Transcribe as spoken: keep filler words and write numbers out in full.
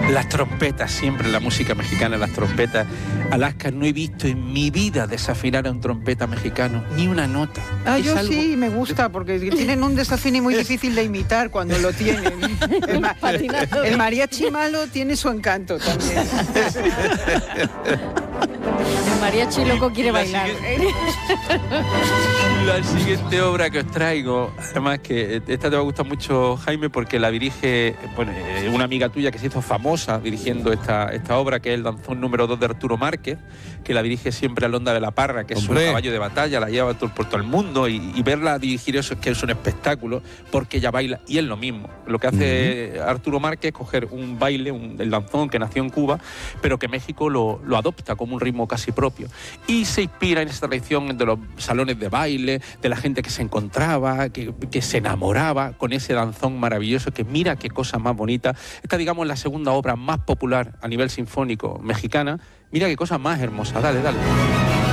Las trompetas, siempre en la música mexicana, las trompetas. Alaska, no he visto en mi vida desafinar a un trompeta mexicano, ni una nota. Ah, Es yo algo... sí, me gusta, porque tienen un desafío muy difícil de imitar cuando lo tienen. El, ma el mariachi malo tiene su encanto también. El mariachi loco quiere La bailar. siguiente... La siguiente obra que os traigo, además que esta te va a gustar mucho, Jaime, porque la dirige bueno, una amiga tuya que se hizo famosa dirigiendo esta, esta obra, que es el danzón número dos de Arturo Márquez, que la dirige siempre Alonda de la Parra, que es ¡Hombre! un caballo de batalla, la lleva por todo el mundo, y, y verla dirigir eso es que es un espectáculo, porque ella baila, y es lo mismo. Lo que hace uh-huh. Arturo Márquez es coger un baile, un, el danzón que nació en Cuba, pero que México lo, lo adopta como un ritmo casi propio. Y se inspira en esta tradición de los salones de baile, de la gente que se encontraba, que, que se enamoraba con ese danzón maravilloso, que mira qué cosa más bonita. Esta, digamos, es la segunda obra más popular a nivel sinfónico mexicana. Mira qué cosa más hermosa. Dale, dale.